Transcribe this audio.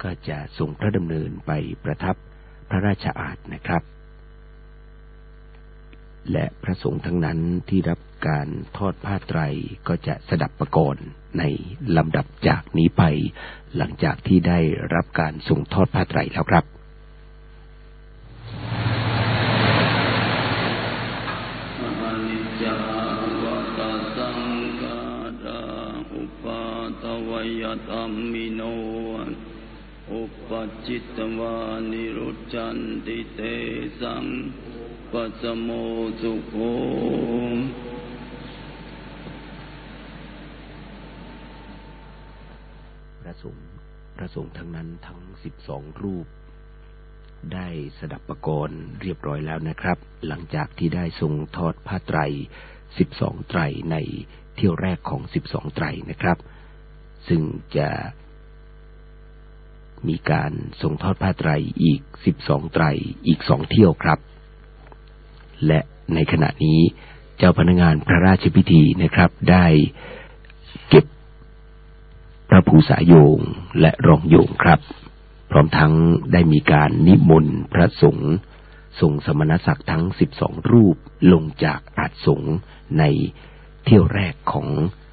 ก็จะทรงพระดำเนินไปประทับพระราชอาสน์นะครับและพระสงฆ์ทั้งนั้นที่รับการทอดผ้าไตรก็จะสดับประกรณ์ในลำดับจากนี้ไปหลังจากที่ได้รับการทรงทอดผ้าไตรแล้วครับธัมมิโนอุปจิตตวานิรุจจันติเตสังปัสสโมสุโขพระสงฆ์ทั้งนั้นทั้ง12รูปได้สดับประกรณ์เรียบร้อยแล้วนะครับหลังจากที่ได้ทรงทอดผ้าไตร12ไตรในเที่ยวแรกของ12ไตรนะครับซึ่งจะมีการทรงทอดผ้าไตรอีก12ไตรอีก2เที่ยวครับและในขณะนี้เจ้าพนักงานพระราชพิธีนะครับได้เก็บพระภูษาโยงและรองโยงครับพร้อมทั้งได้มีการนิมนต์พระสงฆ์ทรงสมณศักดิ์ทั้ง12รูปลงจากอาสน์สงฆ์ในเที่ยวแรกของ